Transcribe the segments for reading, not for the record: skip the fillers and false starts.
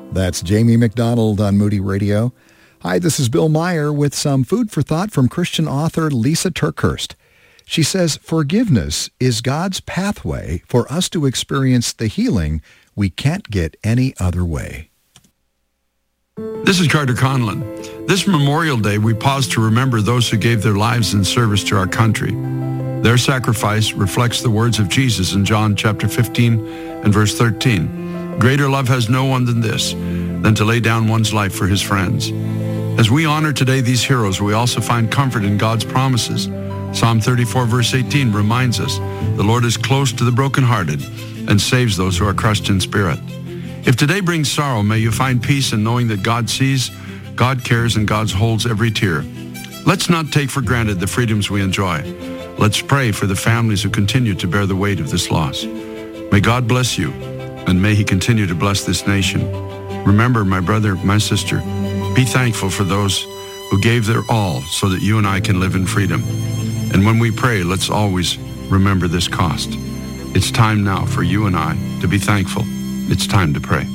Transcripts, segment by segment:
That's Jamie McDonald on Moody Radio. Hi, this is Bill Meyer with some food for thought from Christian author Lisa TerKeurst. She says, forgiveness is God's pathway for us to experience the healing we can't get any other way. This is Carter Conlon. This Memorial Day, we pause to remember those who gave their lives in service to our country. Their sacrifice reflects the words of Jesus in John chapter 15 and verse 13. Greater love has no one than this, than to lay down one's life for his friends. As we honor today these heroes, we also find comfort in God's promises. Psalm 34 verse 18 reminds us, the Lord is close to the brokenhearted and saves those who are crushed in spirit. If today brings sorrow, may you find peace in knowing that God sees, God cares, and God holds every tear. Let's not take for granted the freedoms we enjoy. Let's pray for the families who continue to bear the weight of this loss. May God bless you, and may he continue to bless this nation. Remember, my brother, my sister, be thankful for those who gave their all so that you and I can live in freedom. And when we pray, let's always remember this cost. It's time now for you and I to be thankful. It's time to pray.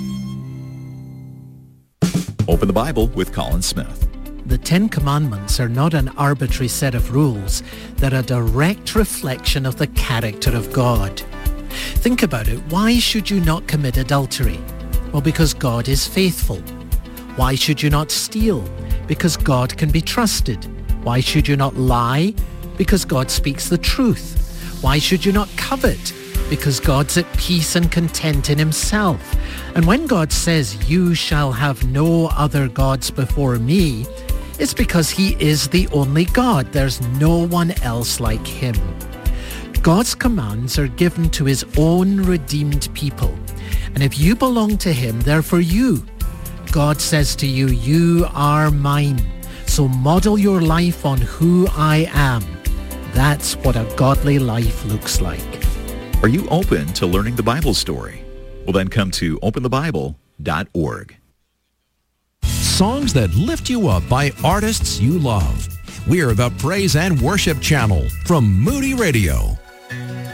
Open the Bible with Colin Smith. The Ten Commandments are not an arbitrary set of rules. They're a direct reflection of the character of God. Think about it. Why should you not commit adultery? Well, because God is faithful. Why should you not steal? Because God can be trusted. Why should you not lie? Because God speaks the truth. Why should you not covet? Because God's at peace and content in himself. And when God says, you shall have no other gods before me, it's because he is the only God. There's no one else like him. God's commands are given to his own redeemed people. And if you belong to him, they're for you. God says to you, you are mine. So model your life on who I am. That's what a godly life looks like. Are you open to learning the Bible story? Well, then come to openthebible.org. Songs that lift you up by artists you love. We're the Praise and Worship Channel from Moody Radio.